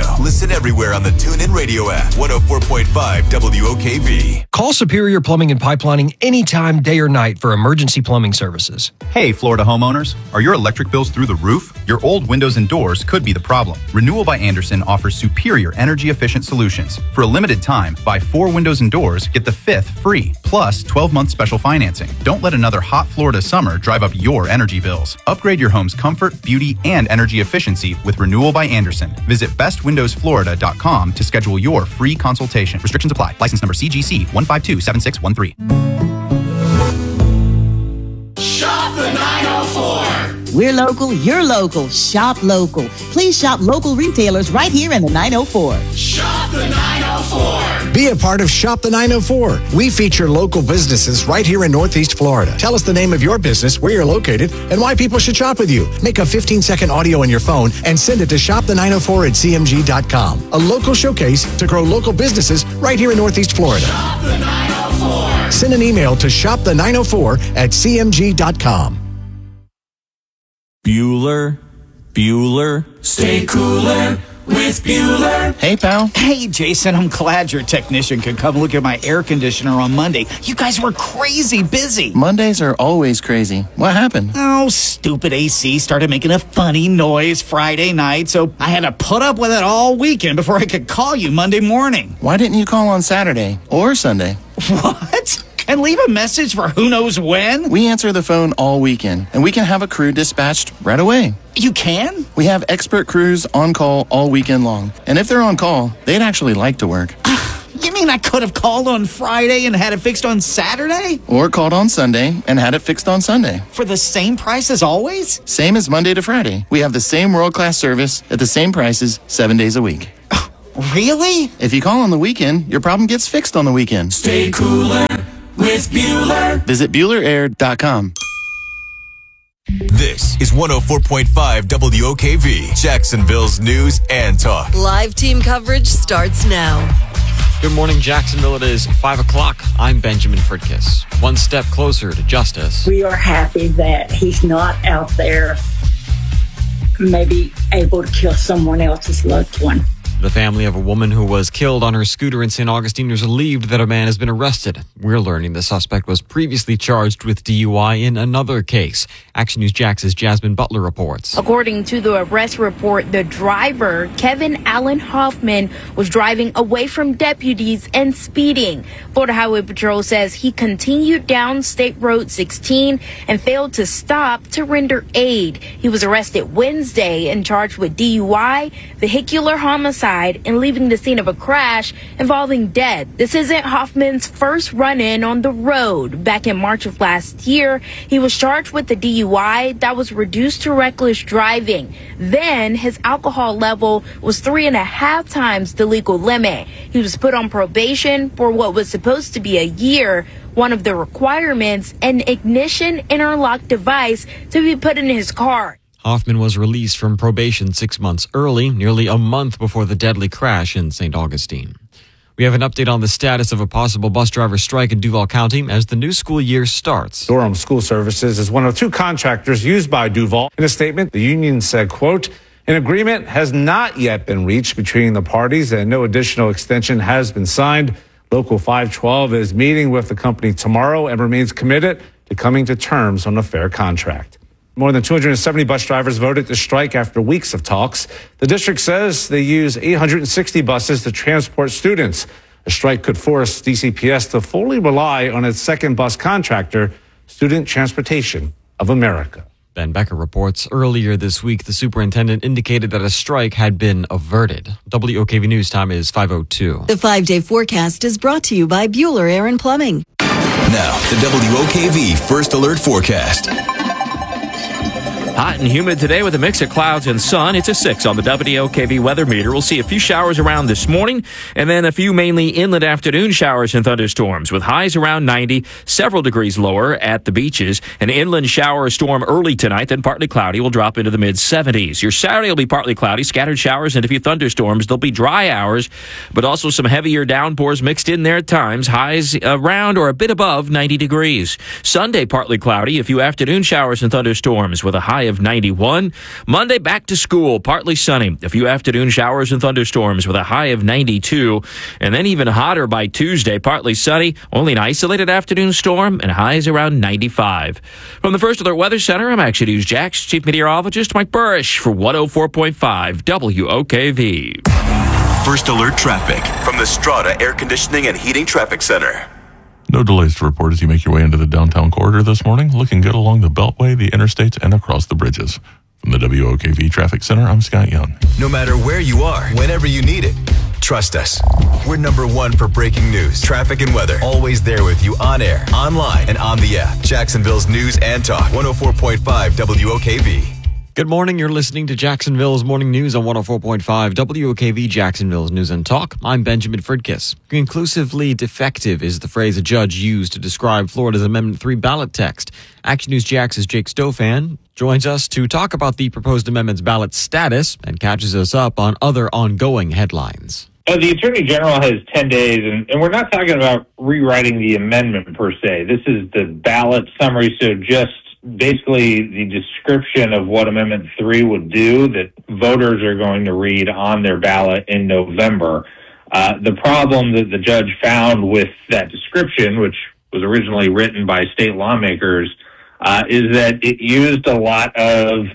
Listen everywhere on the TuneIn Radio app. 104.5 WOKV. Call Superior Plumbing and Pipelining anytime, day or night for emergency plumbing services. Hey, Florida homeowners. Are your electric bills through the roof? Your old windows and doors could be the problem. Renewal by Andersen offers superior energy-efficient solutions. For a limited time, buy 4 windows and doors, get the 5th free, plus 12-month special financing. Don't let another hot Florida summer drive up your energy bills. Upgrade your home's comfort, beauty, and energy efficiency with Renewal by Andersen. Visit bestwindowsflorida.com to schedule your free consultation. Restrictions apply. License number CGC 1527613. Shop the 904. We're local, you're local. Shop local. Please shop local retailers right here in the 904. Shop the 904. Be a part of Shop the 904. We feature local businesses right here in Northeast Florida. Tell us the name of your business, where you're located, and why people should shop with you. Make a 15-second audio on your phone and send it to shopthe904@cmg.com. A local showcase to grow local businesses right here in Northeast Florida. Shop the 904. Send an email to shopthe904@cmg.com. Bueller. Stay cooler with Bueller. Hey, pal. Hey, Jason, I'm glad your technician could come look at my air conditioner on Monday. You guys were crazy busy. Mondays are always crazy. What happened? Oh, stupid AC started making a funny noise Friday night, so I had to put up with it all weekend before I could call you Monday morning. Why didn't you call on Saturday or Sunday? What? And leave a message for who knows when? We answer the phone all weekend, and we can have a crew dispatched right away. You can? We have expert crews on call all weekend long. And if they're on call, they'd actually like to work. You mean I could have called on Friday and had it fixed on Saturday? Or called on Sunday and had it fixed on Sunday. For the same price as always? Same as Monday to Friday. We have the same world-class service at the same prices 7 days a week. Really? If you call on the weekend, your problem gets fixed on the weekend. Stay cooler with Bueller. Visit BuellerAir.com. This is 104.5 WOKV, Jacksonville's news and talk. Live team coverage starts now. Good morning, Jacksonville. It is 5 o'clock. I'm Benjamin Fritkiss. One step closer to justice. We are happy that he's not out there maybe able to kill someone else's loved one. The family of a woman who was killed on her scooter in St. Augustine is relieved that a man has been arrested. We're learning the suspect was previously charged with DUI in another case. Action News Jax's Jasmine Butler reports. According to the arrest report, the driver, Kevin Allen Hoffman, was driving away from deputies and speeding. Florida Highway Patrol says he continued down State Road 16 and failed to stop to render aid. He was arrested Wednesday and charged with DUI, vehicular homicide, and leaving the scene of a crash involving death. This isn't Hoffman's first run-in on the road. Back in March of last year, he was charged with the DUI that was reduced to reckless driving. Then his alcohol level was 3.5 times the legal limit. He was put on probation for what was supposed to be a year. One of the requirements, an ignition interlock device to be put in his car. Hoffman was released from probation 6 months early, nearly a month before the deadly crash in St. Augustine. We have an update on the status of a possible bus driver strike in Duval County as the new school year starts. Durham School Services is one of 2 contractors used by Duval. In a statement, the union said, quote, "An agreement has not yet been reached between the parties and no additional extension has been signed. Local 512 is meeting with the company tomorrow and remains committed to coming to terms on a fair contract." More than 270 bus drivers voted to strike after weeks of talks. The district says they use 860 buses to transport students. A strike could force DCPS to fully rely on its second bus contractor, Student Transportation of America. Ben Becker reports earlier this week the superintendent indicated that a strike had been averted. WOKV News time is 5:02. The 5-day forecast is brought to you by Bueller Air and Plumbing. Now, the WOKV First Alert Forecast. Hot and humid today with a mix of clouds and sun. It's a 6 on the WOKV weather meter. We'll see a few showers around this morning and then a few mainly inland afternoon showers and thunderstorms with highs around 90, several degrees lower at the beaches. An inland shower storm early tonight, then partly cloudy. Will drop into the mid-70s. Your Saturday will be partly cloudy, scattered showers and a few thunderstorms. There'll be dry hours, but also some heavier downpours mixed in there at times. Highs around or a bit above 90 degrees. Sunday, partly cloudy, a few afternoon showers and thunderstorms with a high of 91. Monday, back to school, partly sunny. A few afternoon showers and thunderstorms with a high of 92. And then even hotter by Tuesday, partly sunny, only an isolated afternoon storm, and highs around 95. From the First Alert Weather Center, I'm Action News Jax Chief Meteorologist Mike Burrish for 104.5 WOKV. First Alert traffic from the Strata Air Conditioning and Heating Traffic Center. No delays to report as you make your way into the downtown corridor this morning. Looking good along the Beltway, the interstates, and across the bridges. From the WOKV Traffic Center, I'm Scott Young. No matter where you are, whenever you need it, trust us. We're number one for breaking news, traffic, and weather. Always there with you on air, online, and on the app. Jacksonville's News and Talk, 104.5 WOKV. Good morning. You're listening to Jacksonville's Morning News on 104.5 WOKV, Jacksonville's News and Talk. I'm Benjamin Fridkiss. Conclusively defective is the phrase a judge used to describe Florida's Amendment 3 ballot text. Action News Jax's Jake Stofan joins us to talk about the proposed amendment's ballot status and catches us up on other ongoing headlines. The Attorney General has 10 days, and we're not talking about rewriting the amendment per se. This is the ballot summary, so just basically the description of what Amendment 3 would do that voters are going to read on their ballot in November. The problem that the judge found with that description, which was originally written by state lawmakers, is that it used a lot of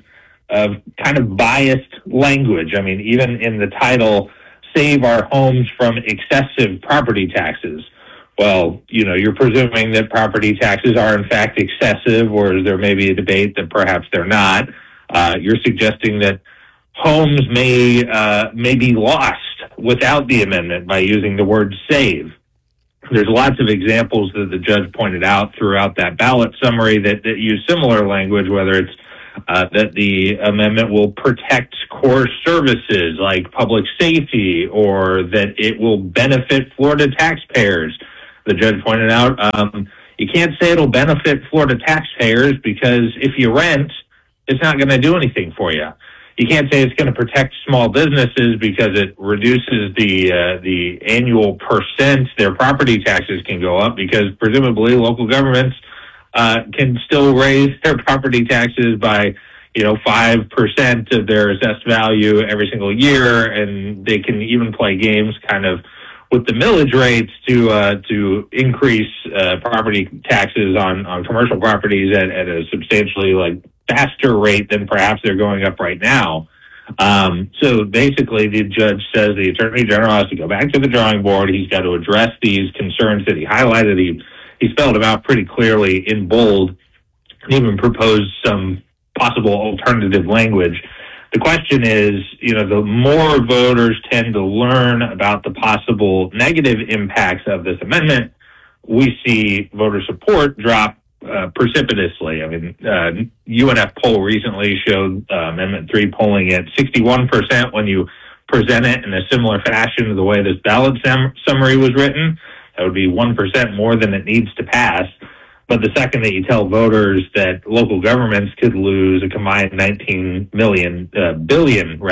kind of biased language. I mean, even in the title, Save Our Homes from Excessive Property Taxes. Well, you're presuming that property taxes are in fact excessive, or there may be a debate that perhaps they're not. You're suggesting that homes may be lost without the amendment by using the word save. There's lots of examples that the judge pointed out throughout that ballot summary that use similar language, whether it's that the amendment will protect core services like public safety, or that it will benefit Florida taxpayers. The judge pointed out, you can't say it'll benefit Florida taxpayers because if you rent, it's not going to do anything for you. You can't say it's going to protect small businesses because it reduces the annual percent their property taxes can go up, because presumably local governments can still raise their property taxes by 5% of their assessed value every single year, and they can even play games kind of with the millage rates to increase property taxes on commercial properties at a substantially faster rate than perhaps they're going up right now. So basically, the judge says the Attorney General has to go back to the drawing board. He's got to address these concerns that he highlighted. He spelled them out pretty clearly in bold, and even proposed some possible alternative language. The question is, the more voters tend to learn about the possible negative impacts of this amendment, we see voter support drop precipitously. I mean, UNF poll recently showed Amendment 3 polling at 61% when you present it in a similar fashion to the way this ballot summary was written. That would be 1% more than it needs to pass. But the second that you tell voters that local governments could lose a combined $19 billion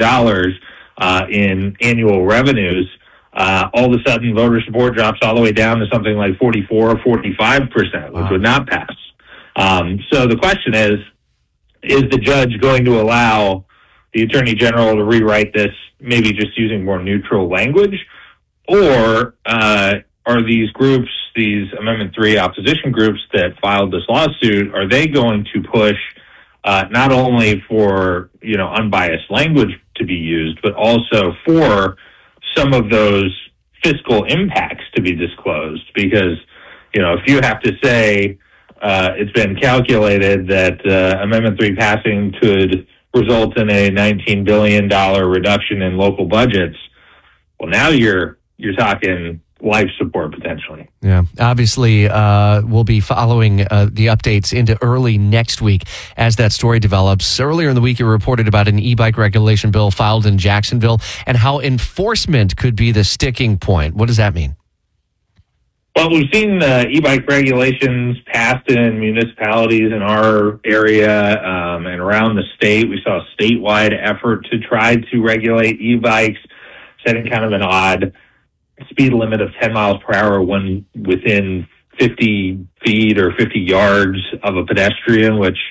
in annual revenues, all of a sudden voter support drops all the way down to something like 44 or 45%, which would not pass. So the question is the judge going to allow the Attorney General to rewrite this, maybe just using more neutral language, or are these groups, these Amendment 3 opposition groups that filed this lawsuit, are they going to push not only for, unbiased language to be used, but also for some of those fiscal impacts to be disclosed? Because, if you have to say it's been calculated that Amendment 3 passing could result in a $19 billion reduction in local budgets, well, now you're talking life support potentially. Yeah, obviously we'll be following the updates into early next week as that story develops. Earlier in the week, you reported about an e-bike regulation bill filed in Jacksonville and how enforcement could be the sticking point. What does that mean? Well, we've seen e-bike regulations passed in municipalities in our area and around the state. We saw a statewide effort to try to regulate e-bikes, setting kind of an odd speed limit of 10 miles per hour when within 50 feet or 50 yards of a pedestrian, which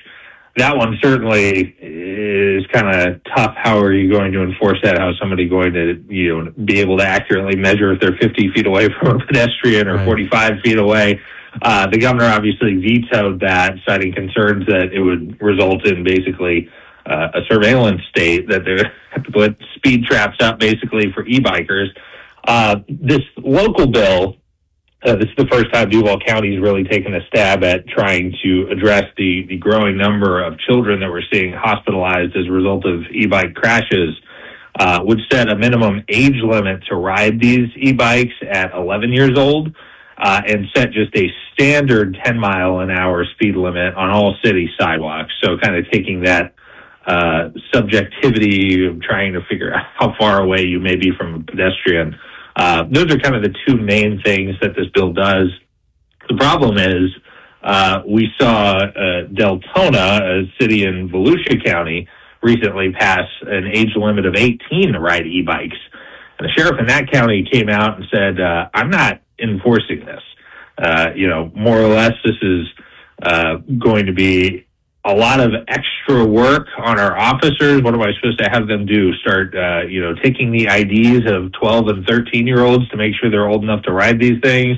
that one certainly is kind of tough. How are you going to enforce that? How is somebody going to, be able to accurately measure if they're 50 feet away from a pedestrian or 45 feet away? The governor obviously vetoed that, citing concerns that it would result in basically a surveillance state, that they have to put speed traps up basically for e-bikers. This local bill, this is the first time Duval County has really taken a stab at trying to address the growing number of children that we're seeing hospitalized as a result of e-bike crashes, would set a minimum age limit to ride these e-bikes at 11 years old, and set just a standard 10-mile-an-hour speed limit on all city sidewalks. So kind of taking that subjectivity of trying to figure out how far away you may be from a pedestrian. Those are kind of the two main things that this bill does. The problem is we saw Deltona, a city in Volusia County, recently pass an age limit of 18 to ride e-bikes. And the sheriff in that county came out and said, I'm not enforcing this. More or less, this is going to be a lot of extra work on our officers. What am I supposed to have them do? Start, taking the IDs of 12 and 13-year-olds to make sure they're old enough to ride these things.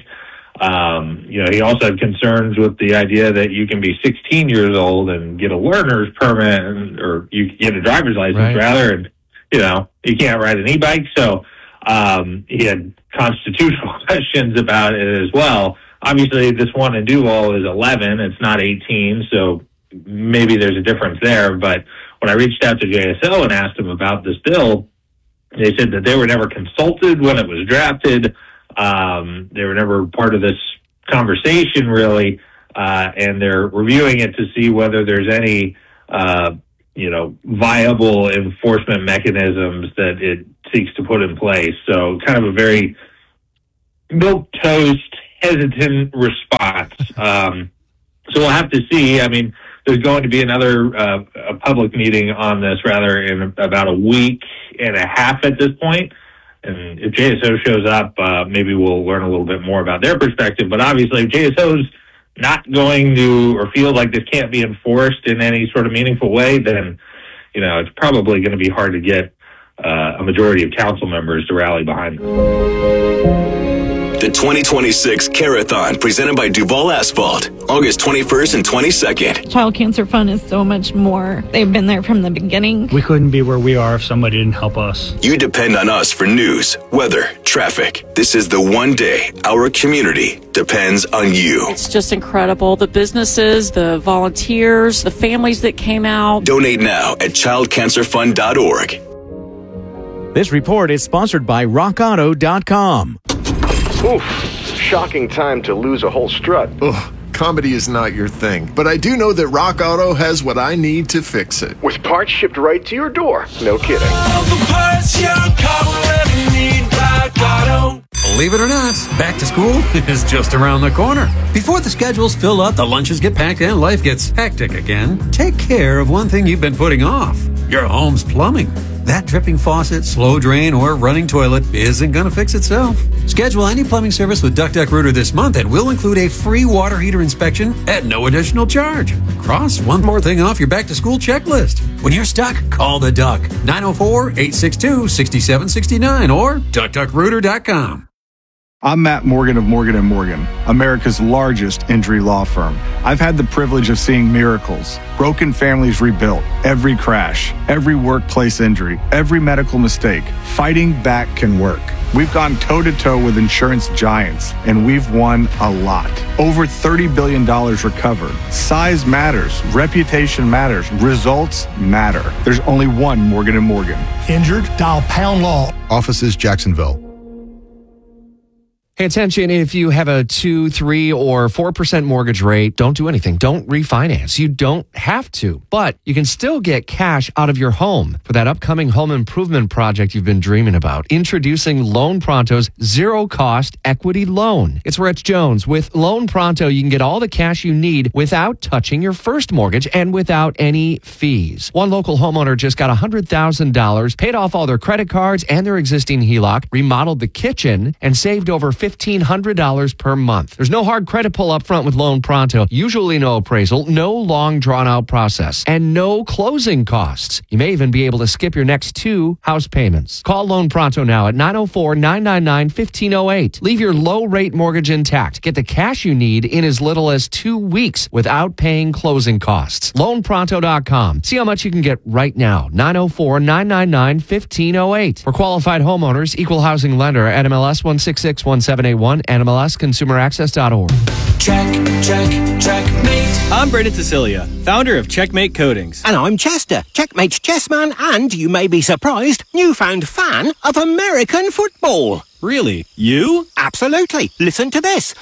He also had concerns with the idea that you can be 16 years old and get a learner's permit, or you get a driver's license, rather, and, you can't ride an e-bike. So he had constitutional questions about it as well. Obviously, this one in Duval is 11. It's not 18, so maybe there's a difference there. But when I reached out to JSO and asked them about this bill, they said that they were never consulted when it was drafted. They were never part of this conversation, really, and they're reviewing it to see whether there's any, viable enforcement mechanisms that it seeks to put in place. So kind of a very milquetoast, hesitant response. So we'll have to see. I mean, there's going to be another a public meeting on this, rather, in about a week and a half at this point. And if JSO shows up, maybe we'll learn a little bit more about their perspective. But obviously, if JSO's not going to, or feels like this can't be enforced in any sort of meaningful way, then, it's probably going to be hard to get a majority of council members to rally behind them. The 2026 Carathon, presented by Duval Asphalt, August 21st and 22nd. Child Cancer Fund is so much more. They've been there from the beginning. We couldn't be where we are if somebody didn't help us. You depend on us for news, weather, traffic. This is the one day our community depends on you. It's just incredible. The businesses, the volunteers, the families that came out. Donate now at childcancerfund.org. This report is sponsored by RockAuto.com. Oof, shocking time to lose a whole strut. Ugh, comedy is not your thing, but I do know that Rock Auto has what I need to fix it. With parts shipped right to your door. No kidding. All the parts your car will ever need, Rock Auto. Believe it or not, back to school is just around the corner. Before the schedules fill up, the lunches get packed, and life gets hectic again, take care of one thing you've been putting off: your home's plumbing. That dripping faucet, slow drain, or running toilet isn't going to fix itself. Schedule any plumbing service with Duck Duck Rooter this month, and we'll include a free water heater inspection at no additional charge. Cross one more thing off your back-to-school checklist. When you're stuck, call the Duck. 904-862-6769 or DuckDuckRooter.com. I'm Matt Morgan of Morgan & Morgan, America's largest injury law firm. I've had the privilege of seeing miracles, broken families rebuilt, every crash, every workplace injury, every medical mistake. Fighting back can work. We've gone toe-to-toe with insurance giants, and we've won a lot. Over $30 billion recovered. Size matters. Reputation matters. Results matter. There's only one Morgan & Morgan. Injured? Dial Pound Law. Offices Jacksonville. Hey, attention, if you have a 2, 3, or 4% mortgage rate, don't do anything. Don't refinance. You don't have to, but you can still get cash out of your home for that upcoming home improvement project you've been dreaming about. Introducing Loan Pronto's zero-cost equity loan. It's Rich Jones. With Loan Pronto, you can get all the cash you need without touching your first mortgage and without any fees. One local homeowner just got $100,000, paid off all their credit cards and their existing HELOC, remodeled the kitchen, and saved over $1,500 per month. There's no hard credit pull up front with Loan Pronto. Usually no appraisal, no long drawn-out process, and no closing costs. You may even be able to skip your next 2 house payments. Call Loan Pronto now at 904-999-1508. Leave your low-rate mortgage intact. Get the cash you need in as little as 2 weeks without paying closing costs. LoanPronto.com. See how much you can get right now. 904-999-1508. For qualified homeowners, Equal Housing Lender, NMLS 1661781, NMLSConsumerAccess.org. Checkmate. I'm Brendan Cecilia, founder of Checkmate Coatings. And I'm Chester, Checkmate's chessman and, you may be surprised, newfound fan of American football. Really? You? Absolutely. Listen to this.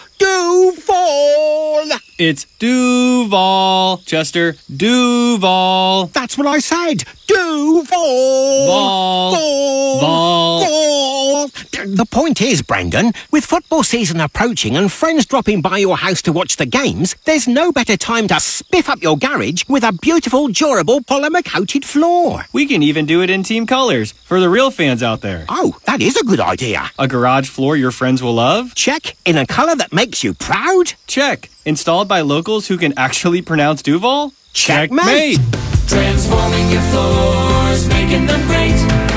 Duval! It's Duval, Chester. Duval. That's what I said. Duval! Ball. Ball. Ball. The point is, Brendan, with football season approaching and friends dropping by your house to watch the games, there's no better time to spiff up your garage with a beautiful, durable, polymer-coated floor. We can even do it in team colors for the real fans out there. Oh, that is a good idea. A garage floor your friends will love? Check. In a color that makes you proud? Check. Installed by locals who can actually pronounce Duval? Checkmate. Transforming your floors, making them great.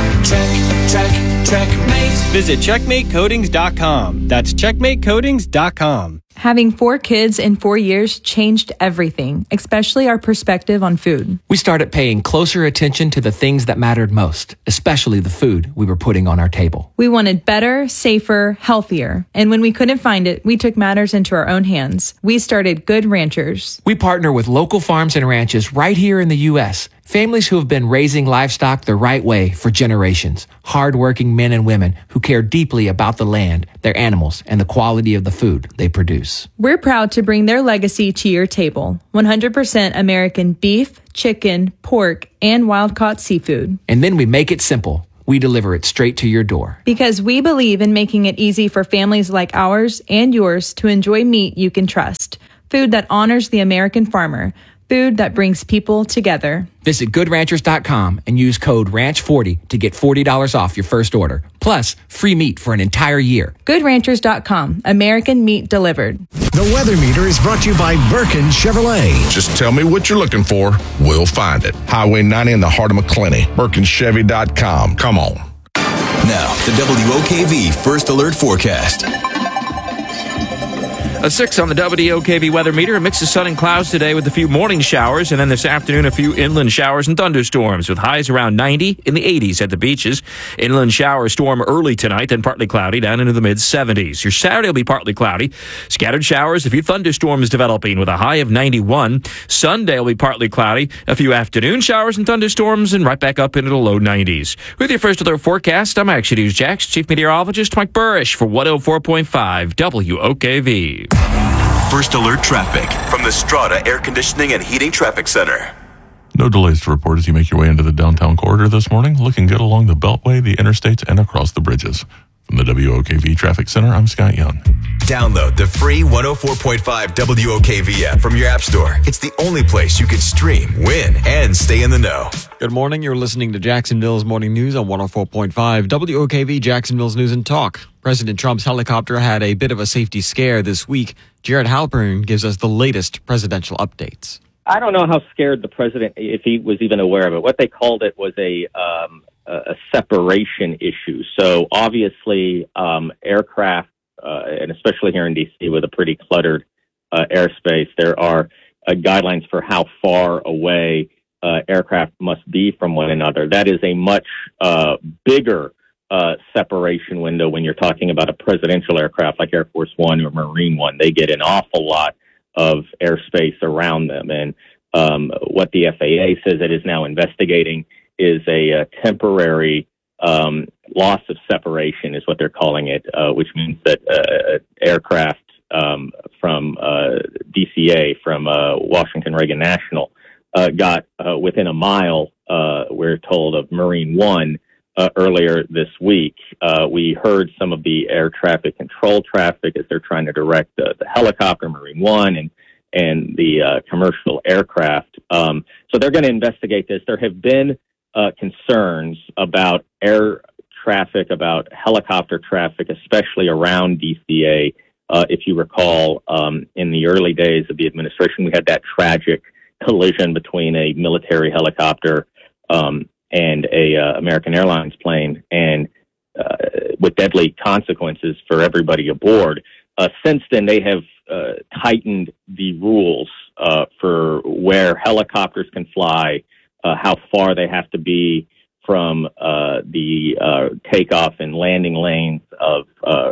Checkmate. Visit CheckmateCoatings.com. That's CheckmateCoatings.com. Having 4 kids in 4 years changed everything, especially our perspective on food. We started paying closer attention to the things that mattered most, especially the food we were putting on our table. We wanted better, safer, healthier. And when we couldn't find it, we took matters into our own hands. We started Good Ranchers. We partner with local farms and ranches right here in the U.S., families who have been raising livestock the right way for generations. Hard-working men and women who care deeply about the land, their animals, and the quality of the food they produce. We're proud to bring their legacy to your table. 100% American beef, chicken, pork, and wild-caught seafood. And then we make it simple. We deliver it straight to your door. Because we believe in making it easy for families like ours and yours to enjoy meat you can trust. Food that honors the American farmer. Food that brings people together. Visit GoodRanchers.com and use code RANCH40 to get $40 off your first order. Plus, free meat for an entire year. GoodRanchers.com. American meat delivered. The Weather Meter is brought to you by Birkin Chevrolet. Just tell me what you're looking for. We'll find it. Highway 90 in the heart of McClenny. BirkinChevy.com. Come on. Now, the WOKV First Alert Forecast. A 6 on the WOKV weather meter. A mix of sun and clouds today with a few morning showers, and then this afternoon a few inland showers and thunderstorms with highs around 90, in the 80s at the beaches. Inland shower storm early tonight, then partly cloudy down into the mid-70s. Your Saturday will be partly cloudy. Scattered showers, a few thunderstorms developing with a high of 91. Sunday will be partly cloudy. A few afternoon showers and thunderstorms, and right back up into the low 90s. With your First Alert forecast, I'm Action News Jax Chief Meteorologist Mike Burrish for 104.5 WOKV. First Alert traffic from the Strata Air Conditioning and Heating Traffic Center. No delays to report as you make your way into the downtown corridor this morning. Looking good along the Beltway, the interstates, and across the bridges. From the WOKV Traffic Center, I'm Scott Young. Download the free 104.5 WOKV app from your app store. It's the only place you can stream, win, and stay in the know. Good morning. You're listening to Jacksonville's Morning News on 104.5 WOKV Jacksonville's News and Talk. President Trump's helicopter had a bit of a safety scare this week. Jared Halpern gives us the latest presidential updates. I don't know how scared the president, if he was even aware of it. What they called it was a separation issue. So obviously, aircraft, and especially here in D.C. with a pretty cluttered airspace, there are guidelines for how far away aircraft must be from one another. That is a much bigger separation window when you're talking about a presidential aircraft like Air Force One or Marine One. They get an awful lot of airspace around them. And what the FAA says it is now investigating is a temporary loss of separation is what they're calling it, which means that aircraft from DCA, from Washington Reagan National, got within a mile, we're told, of Marine One earlier this week. We heard some of the air traffic control traffic as they're trying to direct the helicopter, Marine One, and the commercial aircraft. So they're going to investigate this. There have been concerns about air traffic, about helicopter traffic, especially around DCA. If you recall, in the early days of the administration, we had that tragic collision between a military helicopter and a American Airlines plane, and with deadly consequences for everybody aboard. Since then, they have tightened the rules for where helicopters can fly, how far they have to be from the takeoff and landing lanes of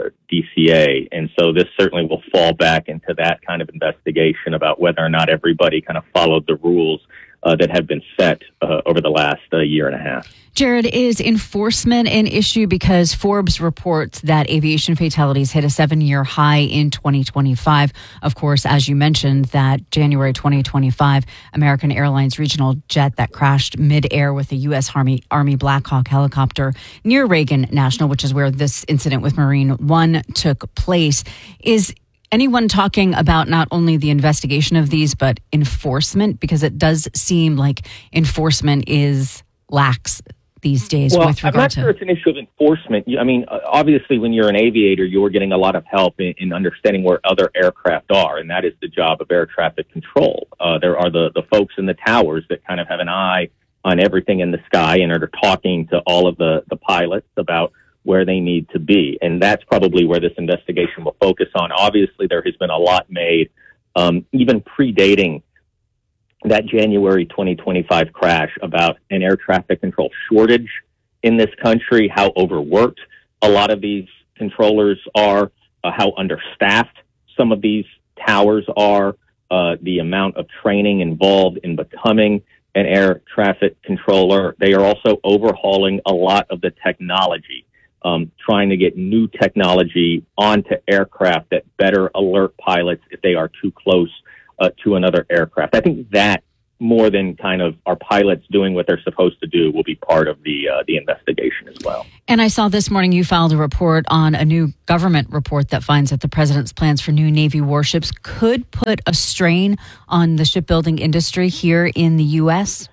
DCA. And so this certainly will fall back into that kind of investigation about whether or not everybody kind of followed the rules that have been set over the last year and a half. Jared, is enforcement an issue? Because Forbes reports that aviation fatalities hit a 7-year high in 2025. Of course, as you mentioned, that January 2025 American Airlines regional jet that crashed midair with a U.S. Army Black Hawk helicopter near Reagan National, which is where this incident with Marine One took place. Is anyone talking about not only the investigation of these, but enforcement? Because it does seem like enforcement is lax these days. Well, with regard I'm not sure it's an issue of enforcement. I mean, obviously, when you're an aviator, you're getting a lot of help in understanding where other aircraft are, and that is the job of air traffic control. There are the folks in the towers that kind of have an eye on everything in the sky and are talking to all of the pilots about where they need to be. And that's probably where this investigation will focus on. Obviously, there has been a lot made, even predating that January 2025 crash, about an air traffic control shortage in this country, how overworked a lot of these controllers are, how understaffed some of these towers are, the amount of training involved in becoming an air traffic controller. They are also overhauling a lot of the technology, trying to get new technology onto aircraft that better alert pilots if they are too close to another aircraft. I think that, more than kind of our pilots doing what they're supposed to do, will be part of the investigation as well. And I saw this morning you filed a report on a new government report that finds that the president's plans for new Navy warships could put a strain on the shipbuilding industry here in the U.S.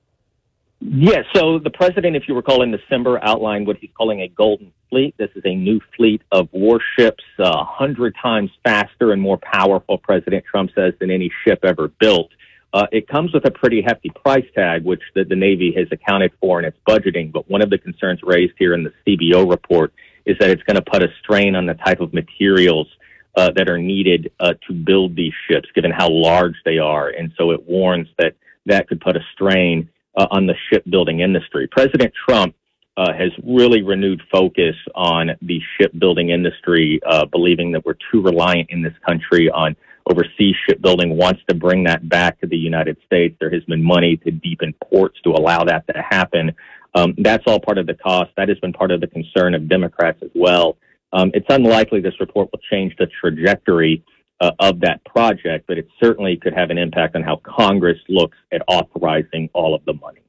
Yes, so the president, if you recall, in December outlined what he's calling a golden fleet. This is a new fleet of warships, 100 times faster and more powerful, President Trump says, than any ship ever built. It comes with a pretty hefty price tag, which the Navy has accounted for in its budgeting. But one of the concerns raised here in the CBO report is that it's going to put a strain on the type of materials that are needed to build these ships, given how large they are. And so it warns that that could put a strain on the shipbuilding industry. President Trump has really renewed focus on the shipbuilding industry, believing that we're too reliant in this country on overseas shipbuilding, wants to bring that back to the United States. There has been money to deepen ports to allow that to happen. That's all part of the cost. That has been part of the concern of Democrats as well. It's unlikely this report will change the trajectory of that project, but it certainly could have an impact on how Congress looks at authorizing all of the money.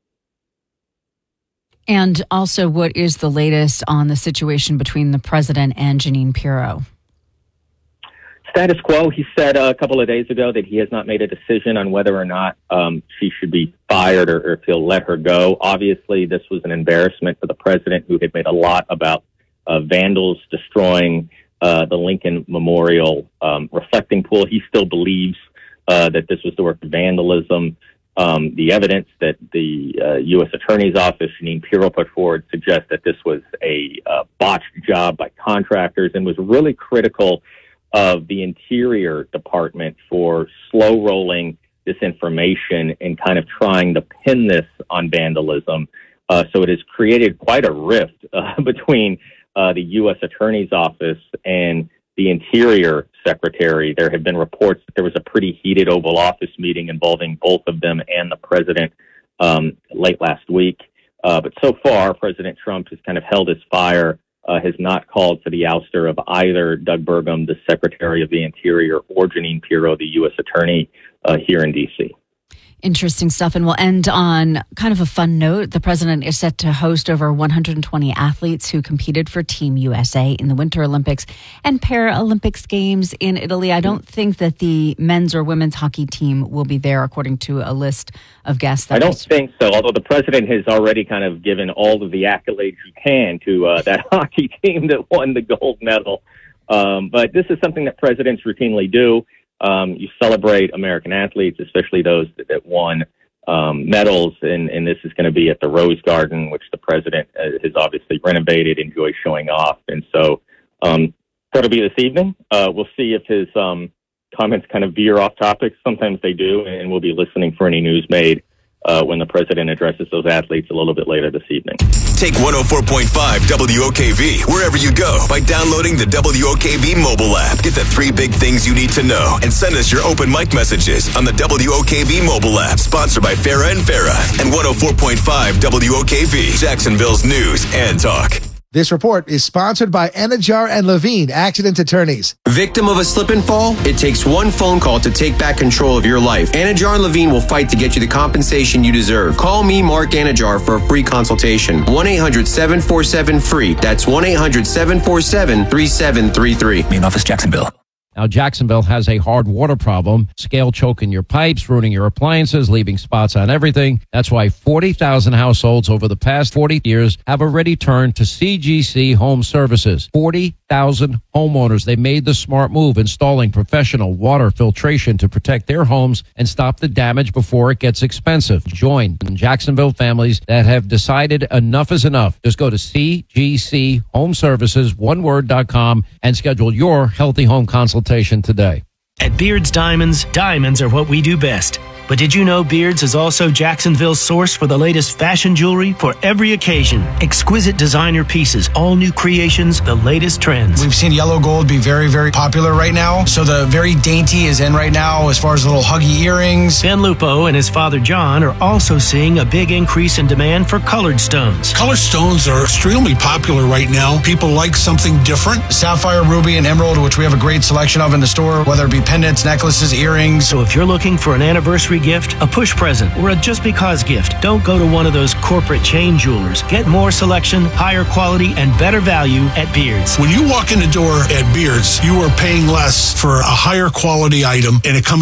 And also, what is the latest on the situation between the president and Jeanine Pirro? Status quo. He said a couple of days ago that he has not made a decision on whether or not she should be fired or if he'll let her go. Obviously, this was an embarrassment for the president, who had made a lot about vandals destroying the Lincoln Memorial reflecting pool. He still believes that this was the work of vandalism. The evidence that the U.S. Attorney's Office, Jeanine Pirro, put forward suggests that this was a botched job by contractors, and was really critical of the Interior Department for slow rolling this information and kind of trying to pin this on vandalism. So it has created quite a rift between the U.S. Attorney's Office and the Interior Secretary. There have been reports that there was a pretty heated Oval Office meeting involving both of them and the president late last week. But so far, President Trump has kind of held his fire, has not called for the ouster of either Doug Burgum, the Secretary of the Interior, or Jeanine Pirro, the U.S. Attorney here in D.C. Interesting stuff. And we'll end on kind of a fun note. The president is set to host over 120 athletes who competed for Team USA in the Winter Olympics and Paralympics Games in Italy. I don't think that the men's or women's hockey team will be there, according to a list of guests. I don't think so, although the president has already kind of given all of the accolades he can to that hockey team that won the gold medal. But this is something that presidents routinely do. You celebrate American athletes, especially those that won medals, and this is going to be at the Rose Garden, which the president has obviously renovated, enjoys showing off. And so that'll be this evening. We'll see if his comments kind of veer off topic. Sometimes they do, and we'll be listening for any news made when the president addresses those athletes a little bit later this evening. Take 104.5 WOKV wherever you go by downloading the WOKV mobile app. Get the 3 big things you need to know and send us your open mic messages on the WOKV mobile app. Sponsored by Farah and Farah and 104.5 WOKV, Jacksonville's news and talk. This report is sponsored by Anajar and Levine, accident attorneys. Victim of a slip and fall? It takes one phone call to take back control of your life. Anajar and Levine will fight to get you the compensation you deserve. Call me, Mark Anajar, for a free consultation. 1-800-747-FREE. That's 1-800-747-3733. Main office, Jacksonville. Now, Jacksonville has a hard water problem, scale choking your pipes, ruining your appliances, leaving spots on everything. That's why 40,000 households over the past 40 years have already turned to CGC Home Services. 40,000 homeowners. They made the smart move, installing professional water filtration to protect their homes and stop the damage before it gets expensive. Join Jacksonville families that have decided enough is enough. Just go to cgchomeservices.com and schedule your healthy home consultation today. At Beard's Diamonds, diamonds are what we do best. But did you know Beard's is also Jacksonville's source for the latest fashion jewelry for every occasion? Exquisite designer pieces, all new creations, the latest trends. We've seen yellow gold be very, very popular right now. So the very dainty is in right now as far as little huggy earrings. Ben Lupo and his father John are also seeing a big increase in demand for colored stones. Colored stones are extremely popular right now. People like something different. Sapphire, ruby, and emerald, which we have a great selection of in the store, whether it be pendants, necklaces, earrings. So if you're looking for an anniversary gift, a push present, or a just because gift, don't go to one of those corporate chain jewelers. Get more selection, higher quality, and better value at Beard's. When you walk in the door at Beard's, you are paying less for a higher quality item, and it comes